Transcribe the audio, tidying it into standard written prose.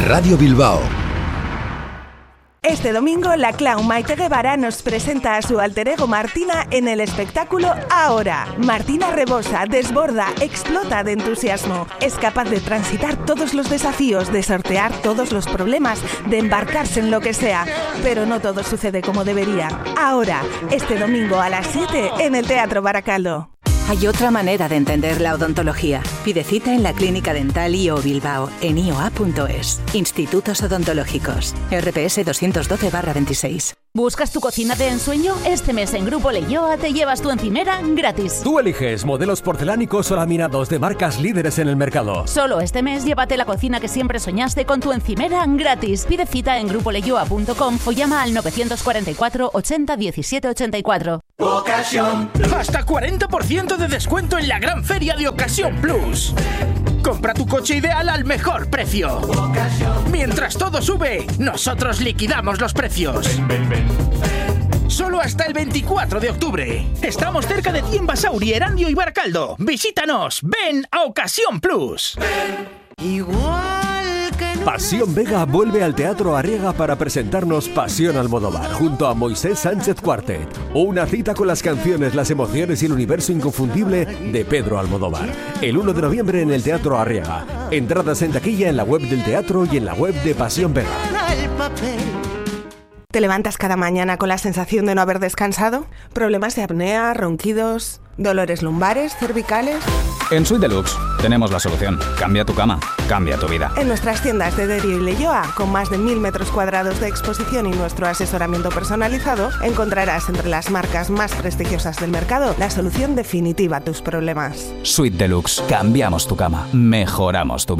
Radio Bilbao. Este domingo, la clown Maite Guevara nos presenta a su alter ego Martina en el espectáculo Ahora. Martina rebosa, desborda, explota de entusiasmo. Es capaz de transitar todos los desafíos, de sortear todos los problemas, de embarcarse en lo que sea. Pero no todo sucede como debería. Ahora, este domingo a las 7 en el Teatro Baracaldo. Hay otra manera de entender la odontología. Pide cita en la Clínica Dental IO Bilbao en ioa.es. Institutos Odontológicos. RPS 212/26. ¿Buscas tu cocina de ensueño? Este mes en Grupo Leioa te llevas tu encimera gratis. Tú eliges modelos porcelánicos o laminados de marcas líderes en el mercado. Solo este mes llévate la cocina que siempre soñaste con tu encimera gratis. Pide cita en grupoleioa.com o llama al 944 80 17 84. Ocasión. Hasta 40% de descuento en la gran feria de Ocasión Plus. Compra tu coche ideal al mejor precio. Mientras todo sube, nosotros liquidamos los precios. Solo hasta el 24 de octubre. Estamos cerca de ti en Basauri, Erandio y Baracaldo. Visítanos. Ven a Ocasión Plus. Pasión Vega vuelve al Teatro Arriaga para presentarnos Pasión Almodóvar junto a Moisés Sánchez Quartet. Una cita con las canciones, las emociones y el universo inconfundible de Pedro Almodóvar. El 1 de noviembre en el Teatro Arriaga. Entradas en taquilla en la web del teatro y en la web de Pasión Vega. ¿Te levantas cada mañana con la sensación de no haber descansado? ¿Problemas de apnea, ronquidos, dolores lumbares, cervicales? En Suite Deluxe tenemos la solución. Cambia tu cama, cambia tu vida. En nuestras tiendas de Derio y Leioa, con más de 1000 metros cuadrados de exposición y nuestro asesoramiento personalizado, encontrarás entre las marcas más prestigiosas del mercado la solución definitiva a tus problemas. Suite Deluxe. Cambiamos tu cama, mejoramos tu vida.